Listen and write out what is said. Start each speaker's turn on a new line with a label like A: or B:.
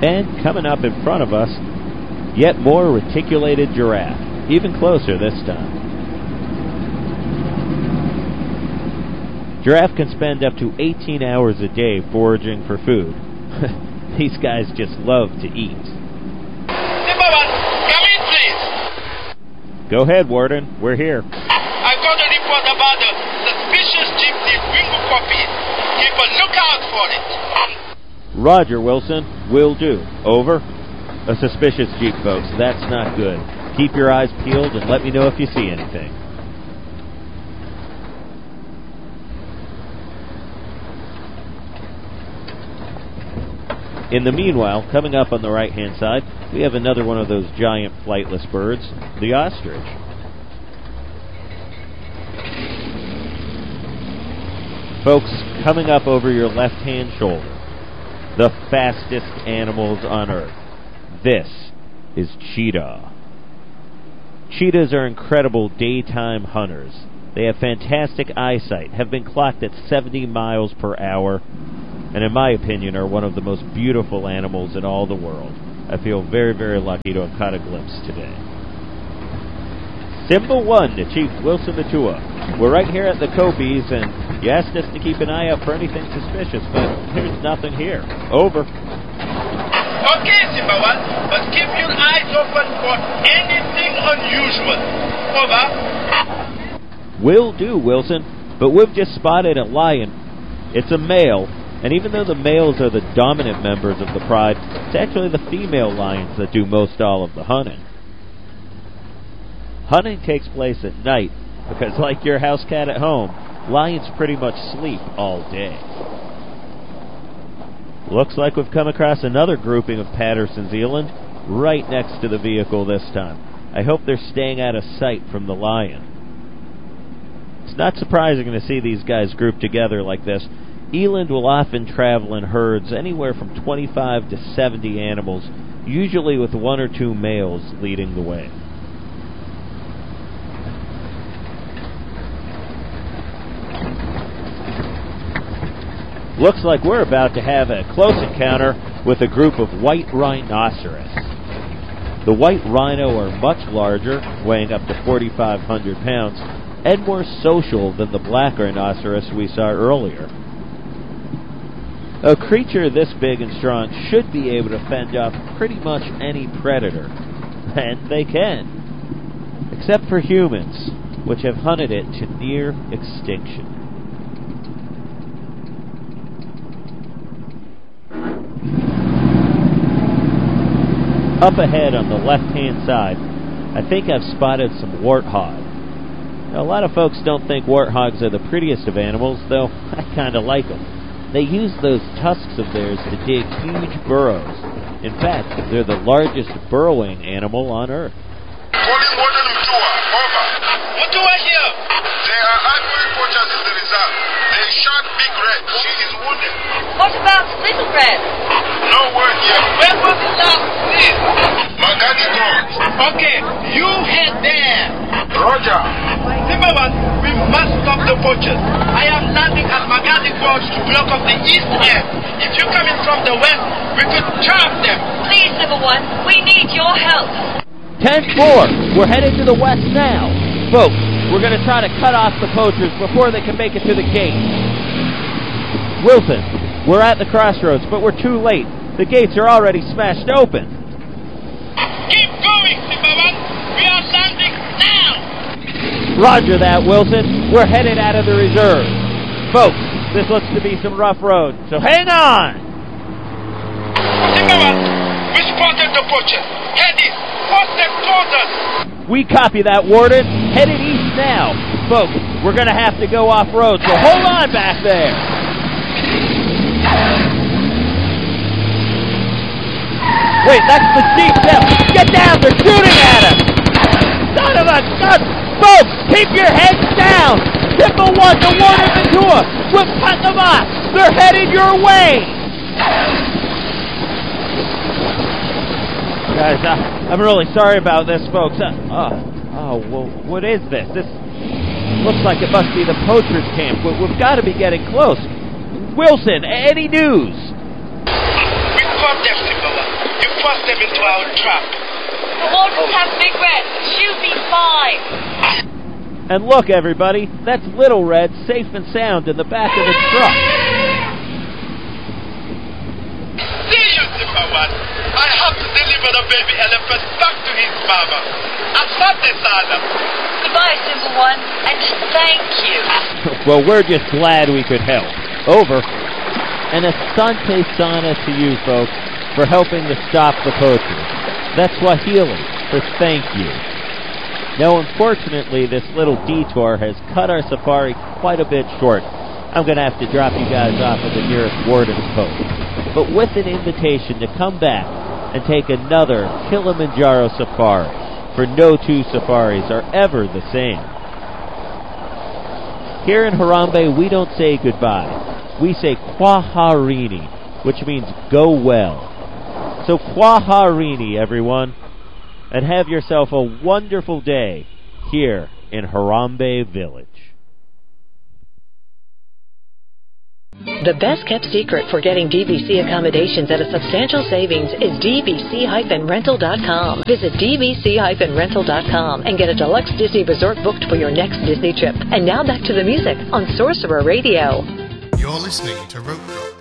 A: And coming up in front of us, yet more reticulated giraffe. Even closer this time. Giraffe can spend up to 18 hours a day foraging for food. These guys just love to eat.
B: Number one, come in please.
A: Go ahead, Warden. We're here.
B: I got a report about the suspicious jeep named Ringo Copies. Keep a lookout for it.
A: Roger, Wilson. Will do. Over. A suspicious jeep, folks. That's not good. Keep your eyes peeled and let me know if you see anything. In the meanwhile, coming up on the right-hand side, we have another one of those giant flightless birds, the ostrich. Folks, coming up over your left-hand shoulder, the fastest animals on Earth. This is cheetah. Cheetahs are incredible daytime hunters. They have fantastic eyesight, have been clocked at 70 miles per hour, and in my opinion are one of the most beautiful animals in all the world. I feel very, very lucky to have caught a glimpse today. Symbol 1 to Chief Wilson Matua. We're right here at the Copies, and you asked us to keep an eye out for anything suspicious, but there's nothing here. Over.
B: Okay, Symbol 1, but keep your eyes open for anything unusual. Over.
A: Will do, Wilson, but we've just spotted a lion. It's a male. And even though the males are the dominant members of the pride, it's actually the female lions that do most all of the hunting. Hunting takes place at night, because like your house cat at home, lions pretty much sleep all day. Looks like we've come across another grouping of Patterson's eland, right next to the vehicle this time. I hope they're staying out of sight from the lion. It's not surprising to see these guys grouped together like this. Eland will often travel in herds anywhere from 25 to 70 animals, usually with 1 or 2 males leading the way. Looks like we're about to have a close encounter with a group of white rhinoceros. The white rhino are much larger, weighing up to 4,500 pounds, and more social than the black rhinoceros we saw earlier. A creature this big and strong should be able to fend off pretty much any predator. And they can. Except for humans, which have hunted it to near extinction. Up ahead on the left-hand side, I think I've spotted some warthog. Now, a lot of folks don't think warthogs are the prettiest of animals, though I kind of like them. They use those tusks of theirs to dig huge burrows. In fact, they're the largest burrowing animal on Earth.
B: Calling Warden Mutua, over. Mutua here. There are ivory poachers in the reserve. They shot Big Red. She is wounded.
C: What about Little Red?
B: No word yet. Where was the last seen? Magadi Road. Okay, you head there. Roger. Number 1, we must stop the poachers. I am landing at Magadi Gorge to block off the east end. If you come in from the west, we could chop them.
C: Please, Number 1, we need your help.
A: 10-4, we're headed to the west now. Folks, we're going to try to cut off the poachers before they can make it to the gate. Wilson, we're at the crossroads, but we're too late. The gates are already smashed open.
B: Keep going, Number 1. We are landing now.
A: Roger that, Wilson. We're headed out of the reserve. Folks, this looks to be some rough road, so hang on!
B: Number 1, we spotted the poachers. Head east. Force them toward us.
A: We copy that, Warden. Headed east now. Folks, we're going to have to go off-road, so hold on back there. Wait, that's the Jeep now. Get down, they're shooting at us. Son of a gun. Folks, keep your heads down. Symbol 1 to Warden Ventura. We've cut them off. They're headed your way. Guys, I'm really sorry about this, folks. Well, what is this? This looks like it must be the poachers' camp. We've got to be getting close. Wilson, any news?
B: We caught them, Symbol 1. force them into our trap.
C: The Waltons have Big Red. She'll be fine.
A: And look, everybody, that's Little Red safe and sound in the back of the truck.
B: See you, Zimmer One. I have to deliver the baby elephant back to his mama. Asante sana.
C: Goodbye, Simple One, and thank you.
A: Well, we're just glad we could help. Over. And asante sana to you, folks, for helping to stop the poachers. That's Swahili for thank you. Now, unfortunately, this little detour has cut our safari quite a bit short. I'm going to have to drop you guys off at the nearest warden's post. But with an invitation to come back and take another Kilimanjaro safari, for no two safaris are ever the same. Here in Harambe, we don't say goodbye. We say Kwaharini, which means go well. So Kwaharini, everyone, and have yourself a wonderful day here in Harambe Village.
D: The best kept secret for getting DVC accommodations at a substantial savings is dvc-rental.com. Visit dvc-rental.com and get a deluxe Disney resort booked for your next Disney trip. And now back to the music on Sorcerer Radio.
E: You're listening to Rope Drop